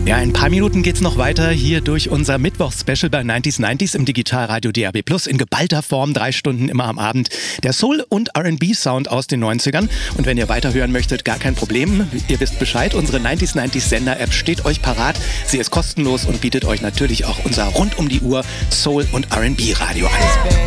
Ja, in ein paar Minuten geht's noch weiter hier durch unser Mittwochs-Special bei 90s im Digitalradio DAB+, in geballter Form, 3 Stunden immer am Abend. Der Soul- und R&B-Sound aus den 90ern. Und wenn ihr weiterhören möchtet, gar kein Problem. Ihr wisst Bescheid, unsere 90s Sender-App steht euch parat. Sie ist kostenlos und bietet euch natürlich auch unser rund um die Uhr Soul- und R&B-Radio an.